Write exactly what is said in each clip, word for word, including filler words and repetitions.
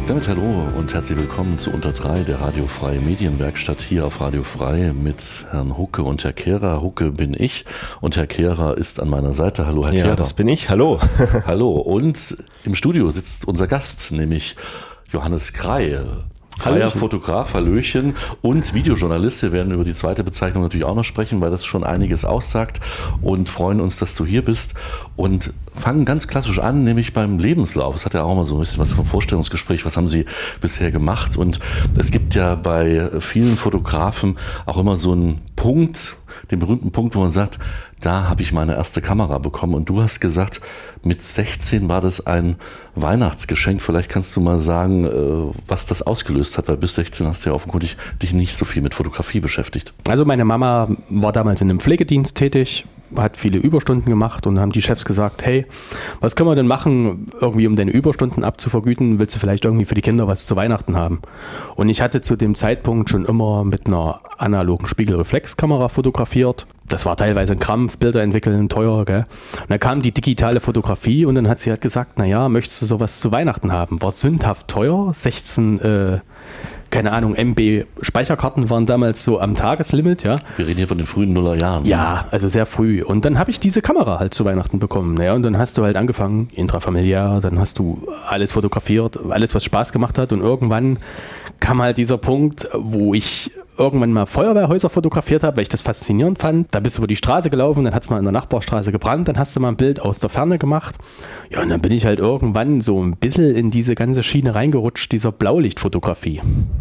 Damit hallo und herzlich willkommen zu Unter drei, der radiofreie Medienwerkstatt hier auf Radio Frei mit Herrn Hucke und Herr Kehrer. Hucke bin ich und Herr Kehrer ist an meiner Seite. Hallo, Herr ja, Kehrer. Ja, das bin ich. Hallo. Hallo. Und im Studio sitzt unser Gast, nämlich Johannes Krey. Freier Fotograf, Hallöchen und Videojournalist. Wir werden über die zweite Bezeichnung natürlich auch noch sprechen, weil das schon einiges aussagt und freuen uns, dass du hier bist und fangen ganz klassisch an, nämlich beim Lebenslauf. Das hat ja auch mal so ein bisschen was vom Vorstellungsgespräch. Was haben Sie bisher gemacht? Und es gibt ja bei vielen Fotografen auch immer so einen Punkt, den berühmten Punkt, wo man sagt, da habe ich meine erste Kamera bekommen. Und du hast gesagt, mit sechzehn war das ein Weihnachtsgeschenk. Vielleicht kannst du mal sagen, was das ausgelöst hat, weil bis sechzehn hast du ja offenkundig dich nicht so viel mit Fotografie beschäftigt. Also meine Mama war damals in einem Pflegedienst tätig, hat viele Überstunden gemacht und haben die Chefs gesagt, hey, was können wir denn machen, irgendwie um deine Überstunden abzuvergüten, willst du vielleicht irgendwie für die Kinder was zu Weihnachten haben? Und ich hatte zu dem Zeitpunkt schon immer mit einer analogen Spiegelreflexkamera fotografiert. Das war teilweise ein Krampf, Bilder entwickeln, teuer, gell? Und dann kam die digitale Fotografie und dann hat sie halt gesagt, naja, möchtest du sowas zu Weihnachten haben? War sündhaft teuer, sechzehn, äh, keine Ahnung, M B Speicherkarten waren damals so am Tageslimit, ja. Wir reden hier von den frühen Nullerjahren. Ja, also sehr früh. Und dann habe ich diese Kamera halt zu Weihnachten bekommen. Ja, und dann hast du halt angefangen, intrafamiliär, dann hast du alles fotografiert, alles, was Spaß gemacht hat. Und irgendwann kam halt dieser Punkt, wo ich irgendwann mal Feuerwehrhäuser fotografiert habe, weil ich das faszinierend fand. Da bist du über die Straße gelaufen, dann hat es mal in der Nachbarstraße gebrannt, dann hast du mal ein Bild aus der Ferne gemacht. Ja, und dann bin ich halt irgendwann so ein bisschen in diese ganze Schiene reingerutscht, dieser Blaulichtfotografie.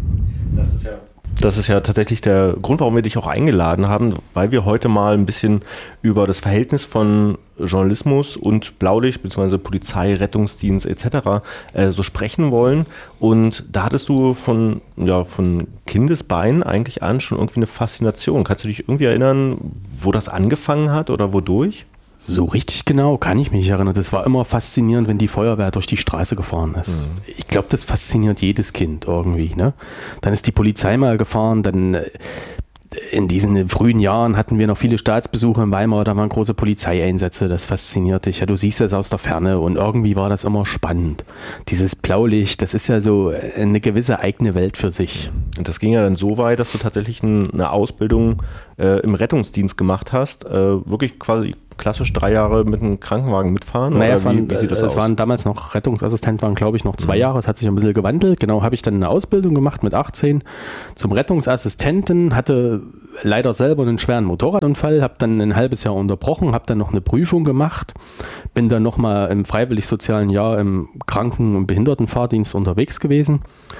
Das ist ja... Das ist ja tatsächlich der Grund, warum wir dich auch eingeladen haben, weil wir heute mal ein bisschen über das Verhältnis von Journalismus und Blaulicht bzw. Polizei, Rettungsdienst et cetera äh, so sprechen wollen. Und da hattest du von, ja, von Kindesbeinen eigentlich an schon irgendwie eine Faszination. Kannst du dich irgendwie erinnern, wo das angefangen hat oder wodurch? So richtig genau kann ich mich nicht erinnern. Das war immer faszinierend, wenn die Feuerwehr durch die Straße gefahren ist. Mhm. Ich glaube, das fasziniert jedes Kind irgendwie, ne? Dann ist die Polizei mal gefahren, dann in diesen frühen Jahren hatten wir noch viele Staatsbesuche in Weimar, da waren große Polizeieinsätze, das fasziniert dich. Ja, du siehst das aus der Ferne und irgendwie war das immer spannend. Dieses Blaulicht, das ist ja so eine gewisse eigene Welt für sich. Und das ging ja dann so weit, dass du tatsächlich eine Ausbildung äh, im Rettungsdienst gemacht hast, äh, wirklich quasi klassisch drei Jahre mit einem Krankenwagen mitfahren? Naja, oder es, waren, wie, wie sieht das es aus? waren damals noch Rettungsassistent, waren glaube ich noch zwei mhm. Jahre, es hat sich ein bisschen gewandelt. Genau, habe ich dann eine Ausbildung gemacht mit achtzehn zum Rettungsassistenten, hatte leider selber einen schweren Motorradunfall, habe dann ein halbes Jahr unterbrochen, habe dann noch eine Prüfung gemacht, bin dann nochmal im freiwillig-sozialen Jahr im Kranken- und Behindertenfahrdienst unterwegs gewesen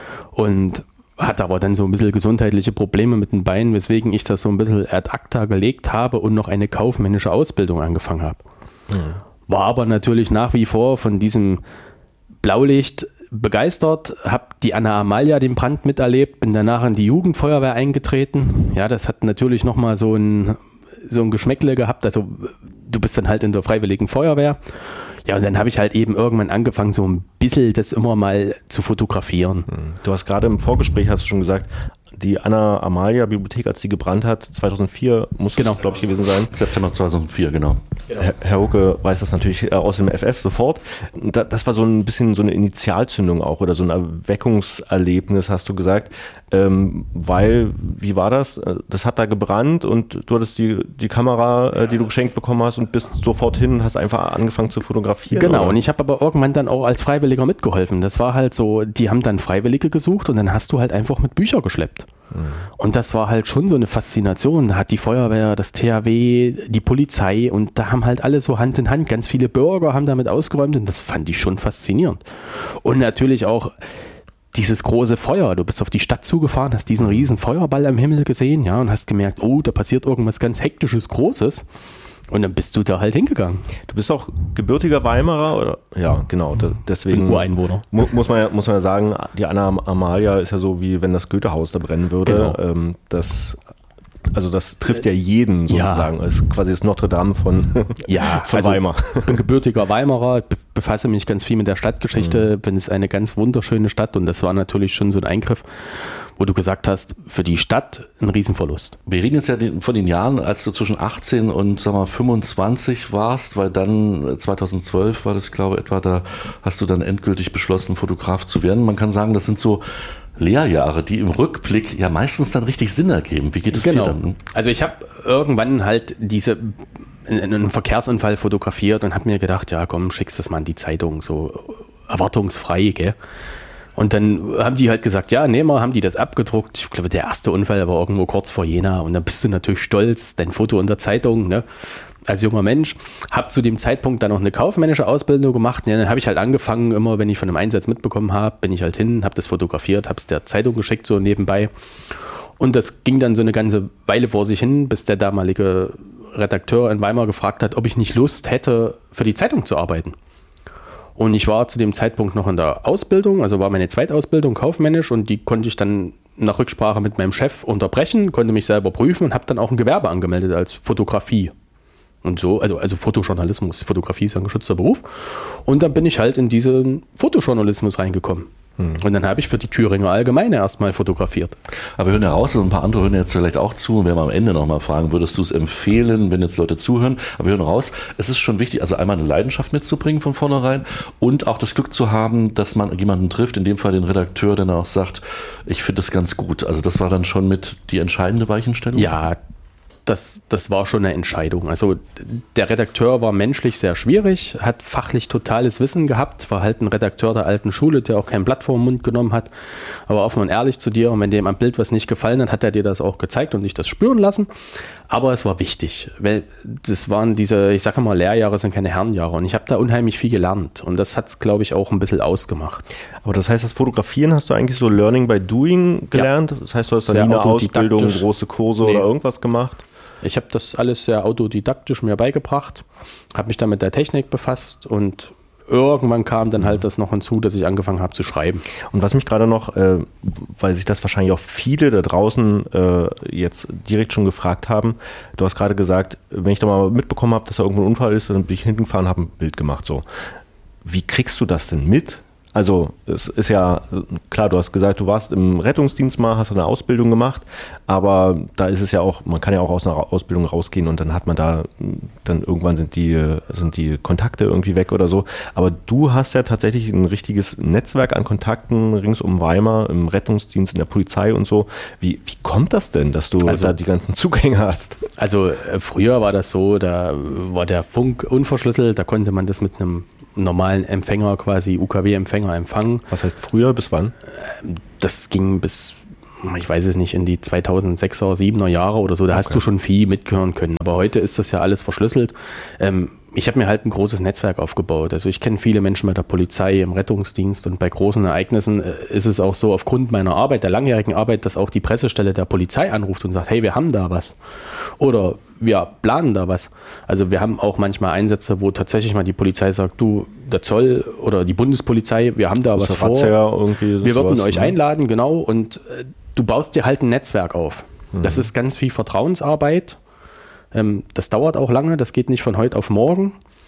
und hatte aber dann so ein bisschen gesundheitliche Probleme mit den Beinen, weswegen ich das so ein bisschen ad acta gelegt habe und noch eine kaufmännische Ausbildung angefangen habe. Mhm. War aber natürlich nach wie vor von diesem Blaulicht begeistert, habe die Anna Amalia, den Brand miterlebt, bin danach in die Jugendfeuerwehr eingetreten. Ja, das hat natürlich nochmal so ein, so ein Geschmäckle gehabt, also du bist dann halt in der Freiwilligen Feuerwehr. Ja, und dann habe ich halt eben irgendwann angefangen, so ein bisschen das immer mal zu fotografieren. Du hast gerade im Vorgespräch, hast du schon gesagt, die Anna Amalia Bibliothek, als die gebrannt hat, zweitausendvier muss genau. es, glaube ich, gewesen sein. September zweitausendvier, genau. genau. Herr, Herr Hucke weiß das natürlich äh, aus dem F F sofort. Da, das war so ein bisschen so eine Initialzündung auch oder so ein Erweckungserlebnis, hast du gesagt. Ähm, weil, wie war das? Das hat da gebrannt und du hattest die, die Kamera, äh, die du geschenkt bekommen hast und bist sofort hin und hast einfach angefangen zu fotografieren. Genau, oder? Und ich habe aber irgendwann dann auch als Freiwilliger mitgeholfen. Das war halt so, die haben dann Freiwillige gesucht und dann hast du halt einfach mit Büchern geschleppt. Und das war halt schon so eine Faszination. Da hat die Feuerwehr, das T H W, die Polizei und da haben halt alle so Hand in Hand. Ganz viele Bürger haben damit ausgeräumt und das fand ich schon faszinierend. Und natürlich auch dieses große Feuer. Du bist auf die Stadt zugefahren, hast diesen riesen Feuerball am Himmel gesehen, ja, und hast gemerkt, oh, da passiert irgendwas ganz Hektisches, Großes. Und dann bist du da halt hingegangen. Du bist auch gebürtiger Weimarer, oder? Ja, genau. Da, deswegen bin Ureinwohner. Mu- muss man ja, muss man ja sagen, die Anna Amalia ist ja so, wie wenn das Goethehaus da brennen würde. Genau. Ähm, das, also das trifft ja jeden sozusagen. Ja. Ist quasi das Notre Dame von, ja, von also Weimar. Ich bin gebürtiger Weimarer, be- befasse mich ganz viel mit der Stadtgeschichte. Mhm. Bin es eine ganz wunderschöne Stadt und das war natürlich schon so ein Eingriff, wo du gesagt hast, für die Stadt ein Riesenverlust. Wir reden jetzt ja von den Jahren, als du zwischen achtzehn und sag mal, fünfundzwanzig warst, weil dann zweitausendzwölf war das, glaube ich, etwa, da hast du dann endgültig beschlossen, Fotograf zu werden. Man kann sagen, das sind so Lehrjahre, die im Rückblick ja meistens dann richtig Sinn ergeben. Wie geht es genau. dir dann? Also ich habe irgendwann halt diese einen Verkehrsunfall fotografiert und habe mir gedacht, ja komm, schickst das mal in die Zeitung, so erwartungsfrei, gell? Und dann haben die halt gesagt, ja, nehmen wir, haben die das abgedruckt. Ich glaube, der erste Unfall war irgendwo kurz vor Jena und dann bist du natürlich stolz, dein Foto in der Zeitung, ne? Als junger Mensch, habe zu dem Zeitpunkt dann noch eine kaufmännische Ausbildung gemacht. Ja, dann habe ich halt angefangen, immer wenn ich von einem Einsatz mitbekommen habe, bin ich halt hin, habe das fotografiert, habe es der Zeitung geschickt, so nebenbei. Und das ging dann so eine ganze Weile vor sich hin, bis der damalige Redakteur in Weimar gefragt hat, ob ich nicht Lust hätte, für die Zeitung zu arbeiten. Und ich war zu dem Zeitpunkt noch in der Ausbildung, also war meine Zweitausbildung kaufmännisch und die konnte ich dann nach Rücksprache mit meinem Chef unterbrechen, konnte mich selber prüfen und habe dann auch ein Gewerbe angemeldet als Fotografie. Und so, also, also Fotojournalismus, Fotografie ist ein geschützter Beruf. Und dann bin ich halt in diesen Fotojournalismus reingekommen. Hm. Und dann habe ich für die Thüringer Allgemeine erstmal fotografiert. Aber wir hören heraus, und ein paar andere hören jetzt vielleicht auch zu, und werden wir am Ende nochmal fragen, würdest du es empfehlen, wenn jetzt Leute zuhören? Aber wir hören raus, es ist schon wichtig, also einmal eine Leidenschaft mitzubringen von vornherein und auch das Glück zu haben, dass man jemanden trifft, in dem Fall den Redakteur, der dann auch sagt, ich finde das ganz gut. Also das war dann schon mit die entscheidende Weichenstellung? Ja, Das, das war schon eine Entscheidung. Also der Redakteur war menschlich sehr schwierig, hat fachlich totales Wissen gehabt, war halt ein Redakteur der alten Schule, der auch kein Blatt vor den Mund genommen hat, aber offen und ehrlich zu dir. Und wenn dem am Bild was nicht gefallen hat, hat er dir das auch gezeigt und dich das spüren lassen. Aber es war wichtig, weil das waren diese, ich sage mal, Lehrjahre sind keine Herrenjahre. Und ich habe da unheimlich viel gelernt. Und das hat es, glaube ich, auch ein bisschen ausgemacht. Aber das heißt, das Fotografieren hast du eigentlich so Learning by Doing gelernt? Ja. Das heißt, du hast da nie eine Ausbildung, große Kurse nee. oder irgendwas gemacht? Ich habe das alles sehr autodidaktisch mir beigebracht, habe mich dann mit der Technik befasst und irgendwann kam dann halt das noch hinzu, dass ich angefangen habe zu schreiben. Und was mich gerade noch, äh, weil sich das wahrscheinlich auch viele da draußen äh, jetzt direkt schon gefragt haben, du hast gerade gesagt, wenn ich da mal mitbekommen habe, dass da irgendwo ein Unfall ist, dann bin ich hinten gefahren, habe ein Bild gemacht. So. Wie kriegst du das denn mit? Also es ist ja, klar, du hast gesagt, du warst im Rettungsdienst mal, hast eine Ausbildung gemacht, aber da ist es ja auch, man kann ja auch aus einer Ausbildung rausgehen und dann hat man da, dann irgendwann sind die, sind die Kontakte irgendwie weg oder so. Aber du hast ja tatsächlich ein richtiges Netzwerk an Kontakten rings um Weimar, im Rettungsdienst, in der Polizei und so. Wie, wie kommt das denn, dass du also, da die ganzen Zugänge hast? Also äh, früher war das so, da war der Funk unverschlüsselt, da konnte man das mit einem normalen Empfänger, quasi U K W-Empfänger empfangen. Was heißt früher, bis wann? Das ging bis, ich weiß es nicht, in die zweitausendsechser, siebener Jahre oder so. Da okay. hast du schon viel mithören können. Aber heute ist das ja alles verschlüsselt. Ähm, ich habe mir halt ein großes Netzwerk aufgebaut. Also ich kenne viele Menschen bei der Polizei, im Rettungsdienst und bei großen Ereignissen äh, ist es auch so aufgrund meiner Arbeit, der langjährigen Arbeit, dass auch die Pressestelle der Polizei anruft und sagt, hey, wir haben da was. Oder wir planen da was. Also wir haben auch manchmal Einsätze, wo tatsächlich mal die Polizei sagt, du, der Zoll oder die Bundespolizei, wir haben da was vor. Wir würden euch einladen, genau. Und äh, du baust dir halt ein Netzwerk auf. Mhm. Das ist ganz viel Vertrauensarbeit. Ähm, das dauert auch lange, das geht nicht von heute auf morgen.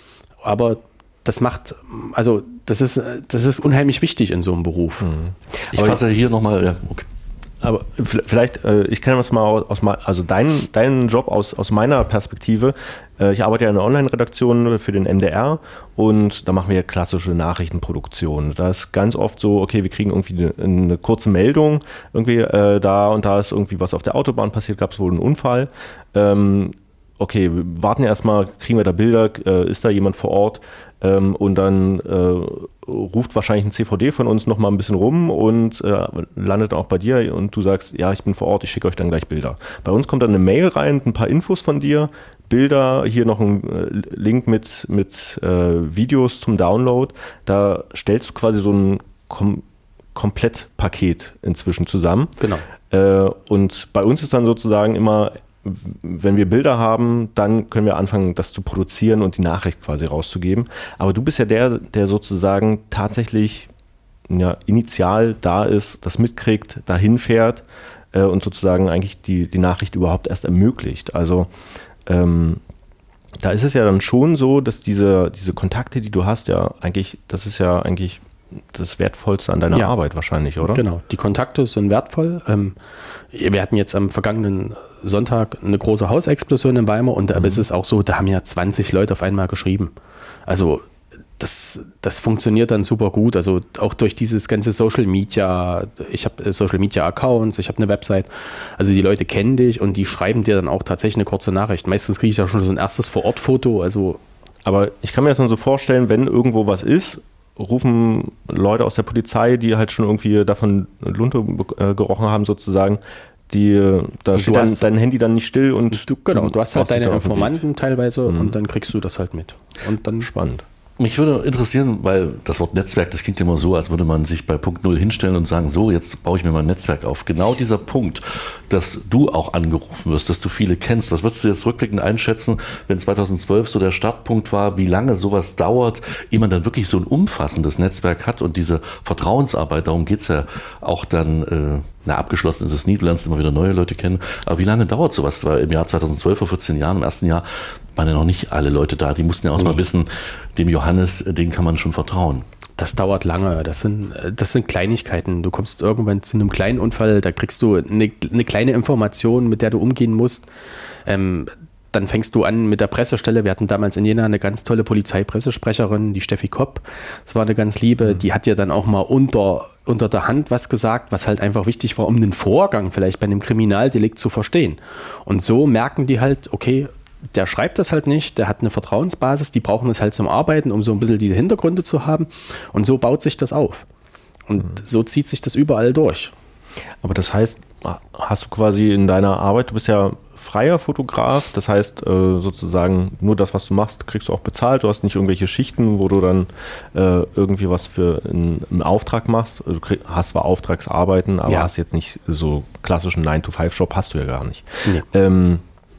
Aber das macht, also das ist, das ist unheimlich wichtig in so einem Beruf. Mhm. Ich fasse hier nochmal, ja, okay. Aber vielleicht, ich kenne das mal aus, also deinen, deinen Job aus, aus meiner Perspektive. Ich arbeite ja in einer Online-Redaktion für den M D R und da machen wir klassische Nachrichtenproduktion. Da ist ganz oft so, okay, wir kriegen irgendwie eine, eine kurze Meldung, irgendwie äh, da und da ist irgendwie was auf der Autobahn passiert, gab es wohl einen Unfall. Ähm, okay, wir warten erstmal, kriegen wir da Bilder, äh, ist da jemand vor Ort? Ähm, und dann äh, ruft wahrscheinlich ein C V D von uns nochmal ein bisschen rum und äh, landet auch bei dir und du sagst, ja, ich bin vor Ort, ich schicke euch dann gleich Bilder. Bei uns kommt dann eine Mail rein, ein paar Infos von dir, Bilder, hier noch ein äh, Link mit, mit äh, Videos zum Download. Da stellst du quasi so ein Kom- Komplettpaket inzwischen zusammen. Genau. Äh, und bei uns ist dann sozusagen immer, wenn wir Bilder haben, dann können wir anfangen, das zu produzieren und die Nachricht quasi rauszugeben. Aber du bist ja der, der sozusagen tatsächlich ja, initial da ist, das mitkriegt, dahin fährt äh, und sozusagen eigentlich die, die Nachricht überhaupt erst ermöglicht. Also ähm, da ist es ja dann schon so, dass diese, diese Kontakte, die du hast, ja eigentlich, das ist ja eigentlich das Wertvollste an deiner ja. Arbeit wahrscheinlich, oder? Genau, die Kontakte sind wertvoll. Ähm, wir hatten jetzt am vergangenen Sonntag eine große Hausexplosion in Weimar und mhm. aber es ist auch so, da haben ja zwanzig Leute auf einmal geschrieben. Also das, das funktioniert dann super gut. Also auch durch dieses ganze Social Media, ich habe Social Media Accounts, ich habe eine Website, also die Leute kennen dich und die schreiben dir dann auch tatsächlich eine kurze Nachricht. Meistens kriege ich ja schon so ein erstes Vor-Ort-Foto. Also aber ich kann mir das dann so vorstellen, wenn irgendwo was ist, rufen Leute aus der Polizei, die halt schon irgendwie davon Lunte äh, gerochen haben sozusagen, die, da steht dann, dein Handy dann nicht still und du, genau, du, du hast halt deine Informanten teilweise mhm. und dann kriegst du das halt mit. Und dann spannend. Mich würde interessieren, weil das Wort Netzwerk, das klingt immer so, als würde man sich bei Punkt Null hinstellen und sagen, so, jetzt baue ich mir mal ein Netzwerk auf. Genau dieser Punkt, dass du auch angerufen wirst, dass du viele kennst. Was würdest du jetzt rückblickend einschätzen, wenn zweitausendzwölf so der Startpunkt war, wie lange sowas dauert, ehe man dann wirklich so ein umfassendes Netzwerk hat und diese Vertrauensarbeit, darum geht's ja auch dann, äh, na, abgeschlossen ist es nie, du lernst immer wieder neue Leute kennen. Aber wie lange dauert sowas? Weil im Jahr zweitausendzwölf, vor vierzehn Jahren, im ersten Jahr, waren ja noch nicht alle Leute da. Die mussten ja auch nee. mal wissen, dem Johannes, den kann man schon vertrauen. Das dauert lange. Das sind, das sind Kleinigkeiten. Du kommst irgendwann zu einem kleinen Unfall, da kriegst du eine, eine kleine Information, mit der du umgehen musst. Ähm, dann fängst du an mit der Pressestelle. Wir hatten damals in Jena eine ganz tolle Polizeipressesprecherin, die Steffi Kopp. Das war eine ganz liebe. Die hat dir dann auch mal unter, unter der Hand was gesagt, was halt einfach wichtig war, um den Vorgang vielleicht bei einem Kriminaldelikt zu verstehen. Und so merken die halt, okay, der schreibt das halt nicht, der hat eine Vertrauensbasis, die brauchen es halt zum Arbeiten, um so ein bisschen diese Hintergründe zu haben. Und so baut sich das auf. Und mhm. so zieht sich das überall durch. Aber das heißt, hast du quasi in deiner Arbeit, du bist ja freier Fotograf, das heißt sozusagen nur das, was du machst, kriegst du auch bezahlt. Du hast nicht irgendwelche Schichten, wo du dann irgendwie was für einen Auftrag machst. Du hast zwar Auftragsarbeiten, aber ja. hast jetzt nicht so klassischen nine to five Job, hast du ja gar nicht. Nee. Ähm,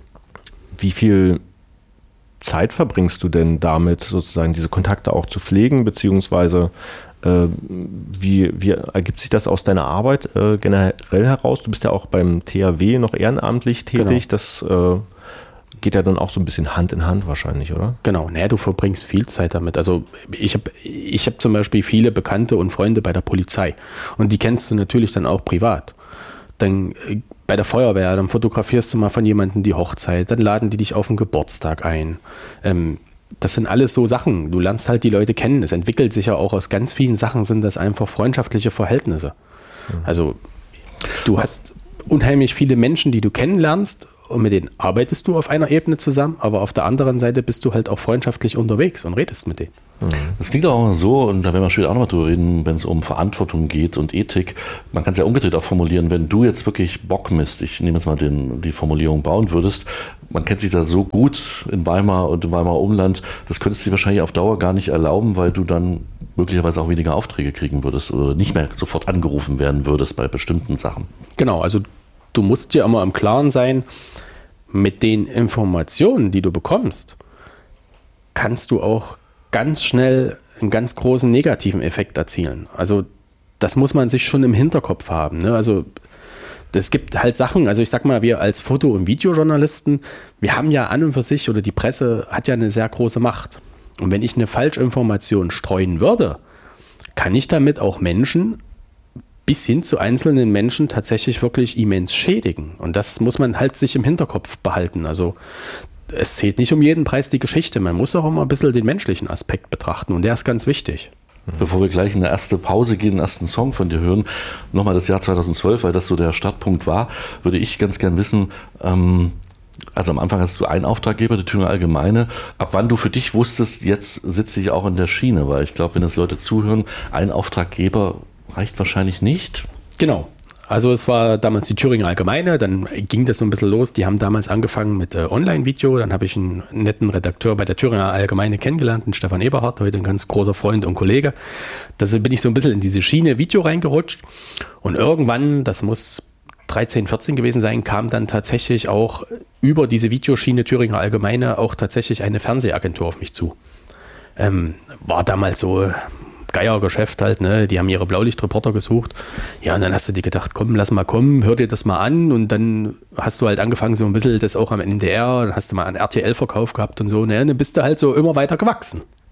Wie viel Zeit verbringst du denn damit, sozusagen diese Kontakte auch zu pflegen, beziehungsweise äh, wie, wie ergibt sich das aus deiner Arbeit äh, generell heraus? Du bist ja auch beim T H W noch ehrenamtlich tätig, genau. das äh, geht ja dann auch so ein bisschen Hand in Hand wahrscheinlich, oder? Genau, naja, du verbringst viel Zeit damit. Also ich habe ich hab zum Beispiel viele Bekannte und Freunde bei der Polizei und die kennst du natürlich dann auch privat. Dann bei der Feuerwehr, dann fotografierst du mal von jemandem die Hochzeit, dann laden die dich auf den Geburtstag ein. Ähm, das sind alles so Sachen. Du lernst halt die Leute kennen. Es entwickelt sich ja auch aus ganz vielen Sachen, sind das einfach freundschaftliche Verhältnisse. Mhm. Also du hast unheimlich viele Menschen, die du kennenlernst und mit denen arbeitest du auf einer Ebene zusammen, aber auf der anderen Seite bist du halt auch freundschaftlich unterwegs und redest mit denen. Das klingt auch so, und da werden wir später auch noch drüber reden, wenn es um Verantwortung geht und Ethik. Man kann es ja umgedreht auch formulieren, wenn du jetzt wirklich Bockmist, ich nehme jetzt mal den, die Formulierung, bauen würdest, man kennt sich da so gut in Weimar und im Weimarer Umland, das könntest du dir wahrscheinlich auf Dauer gar nicht erlauben, weil du dann möglicherweise auch weniger Aufträge kriegen würdest oder nicht mehr sofort angerufen werden würdest bei bestimmten Sachen. Genau, also du musst dir immer im Klaren sein, mit den Informationen, die du bekommst, kannst du auch ganz schnell einen ganz großen negativen Effekt erzielen. Also das muss man sich schon im Hinterkopf haben. Ne? Also es gibt halt Sachen, also ich sag mal, wir als Foto- und Videojournalisten, wir haben ja an und für sich, oder die Presse hat ja eine sehr große Macht. Und wenn ich eine Falschinformation streuen würde, kann ich damit auch Menschen bis hin zu einzelnen Menschen tatsächlich wirklich immens schädigen. Und das muss man halt sich im Hinterkopf behalten. Also es zählt nicht um jeden Preis die Geschichte. Man muss auch immer ein bisschen den menschlichen Aspekt betrachten. Und der ist ganz wichtig. Bevor wir gleich in eine erste Pause gehen, den ersten Song von dir hören, nochmal das Jahr zweitausendzwölf, weil das so der Startpunkt war, würde ich ganz gern wissen, ähm, also am Anfang hast du einen Auftraggeber, die Thüringer Allgemeine, ab wann du für dich wusstest, jetzt sitze ich auch in der Schiene, weil ich glaube, wenn das Leute zuhören, ein Auftraggeber reicht wahrscheinlich nicht. Genau. Also es war damals die Thüringer Allgemeine, dann ging das so ein bisschen los. Die haben damals angefangen mit äh, Online-Video. Dann habe ich einen netten Redakteur bei der Thüringer Allgemeine kennengelernt, den Stefan Eberhardt, heute ein ganz großer Freund und Kollege. Da bin ich so ein bisschen in diese Schiene Video reingerutscht. Und irgendwann, das muss dreizehn, vierzehn gewesen sein, kam dann tatsächlich auch über diese Videoschiene Thüringer Allgemeine auch tatsächlich eine Fernsehagentur auf mich zu. Ähm, war damals so Geiergeschäft halt, ne? Die haben ihre Blaulichtreporter gesucht. Ja, und dann hast du dir gedacht, komm, lass mal kommen, hör dir das mal an. Und dann hast du halt angefangen, so ein bisschen das auch am N D R, dann hast du mal einen R T L-Verkauf gehabt und so. Ne? Und dann bist du halt so immer weiter gewachsen.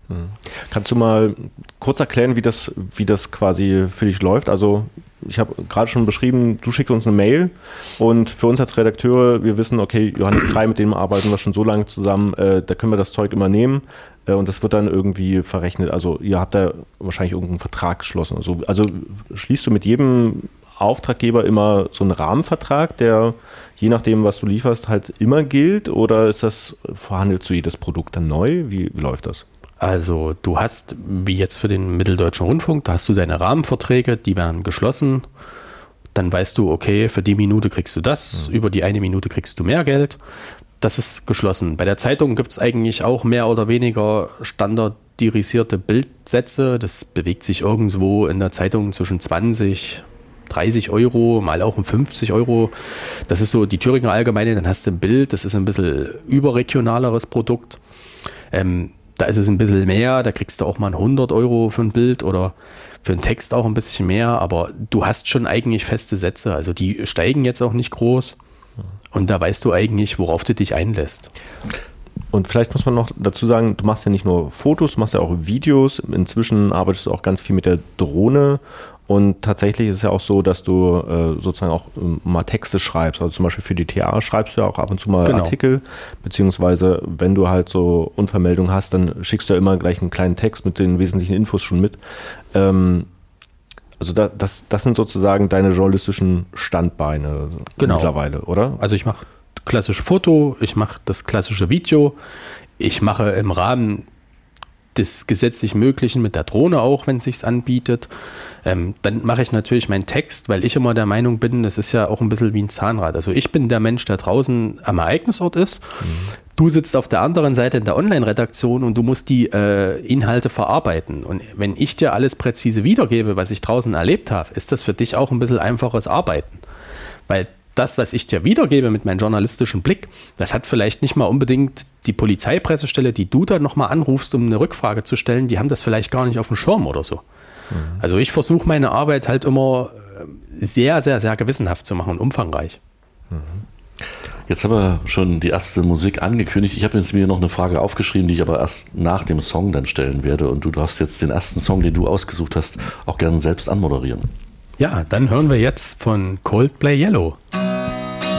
Kannst du mal kurz erklären, wie das, wie das quasi für dich läuft? Also ich habe gerade schon beschrieben, du schickst uns eine Mail und für uns als Redakteure, wir wissen, okay, Johannes Krei, mit dem arbeiten wir schon so lange zusammen, äh, da können wir das Zeug immer nehmen äh, und das wird dann irgendwie verrechnet. Also ihr habt da wahrscheinlich irgendeinen Vertrag geschlossen. Also, also schließt du mit jedem Auftraggeber immer so einen Rahmenvertrag, der je nachdem, was du lieferst, halt immer gilt, oder ist das, verhandelst du jedes Produkt dann neu? Wie, wie läuft das? Also du hast, wie jetzt für den Mitteldeutschen Rundfunk, da hast du deine Rahmenverträge, die werden geschlossen. Dann weißt du, okay, für die Minute kriegst du das, mhm. über die eine Minute kriegst du mehr Geld. Das ist geschlossen. Bei der Zeitung gibt es eigentlich auch mehr oder weniger standardisierte Bildsätze. Das bewegt sich irgendwo in der Zeitung zwischen zwanzig, dreißig Euro, mal auch um fünfzig Euro. Das ist so die Thüringer Allgemeine. Dann hast du ein Bild, das ist ein bisschen überregionaleres Produkt. Ähm, Da ist es ein bisschen mehr, da kriegst du auch mal hundert Euro für ein Bild oder für einen Text auch ein bisschen mehr, aber du hast schon eigentlich feste Sätze, also die steigen jetzt auch nicht groß und da weißt du eigentlich, worauf du dich einlässt. Und vielleicht muss man noch dazu sagen, du machst ja nicht nur Fotos, du machst ja auch Videos, inzwischen arbeitest du auch ganz viel mit der Drohne. Und tatsächlich ist es ja auch so, dass du äh, sozusagen auch ähm, mal Texte schreibst. Also zum Beispiel für die T A schreibst du ja auch ab und zu mal genau. Artikel. Beziehungsweise wenn du halt so Unfallmeldungen hast, dann schickst du ja immer gleich einen kleinen Text mit den wesentlichen Infos schon mit. Ähm, also da, das, das sind sozusagen deine journalistischen Standbeine genau. mittlerweile, oder? Also ich mache klassische Foto, ich mache das klassische Video. Ich mache im Rahmen des gesetzlich Möglichen mit der Drohne auch, wenn es sich anbietet. Ähm, dann mache ich natürlich meinen Text, weil ich immer der Meinung bin, das ist ja auch ein bisschen wie ein Zahnrad. Also ich bin der Mensch, der draußen am Ereignisort ist. Mhm. Du sitzt auf der anderen Seite in der Online-Redaktion und du musst die äh, Inhalte verarbeiten. Und wenn ich dir alles präzise wiedergebe, was ich draußen erlebt habe, ist das für dich auch ein bisschen einfaches Arbeiten. Weil das, was ich dir wiedergebe mit meinem journalistischen Blick, das hat vielleicht nicht mal unbedingt die Polizeipressestelle, die du dann nochmal anrufst, um eine Rückfrage zu stellen, die haben das vielleicht gar nicht auf dem Schirm oder so. Mhm. Also ich versuche meine Arbeit halt immer sehr, sehr, sehr gewissenhaft zu machen und umfangreich. Mhm. Jetzt haben wir schon die erste Musik angekündigt. Ich habe jetzt mir noch eine Frage aufgeschrieben, die ich aber erst nach dem Song dann stellen werde. Und du darfst jetzt den ersten Song, den du ausgesucht hast, auch gerne selbst anmoderieren. Ja, dann hören wir jetzt von Coldplay Yellow.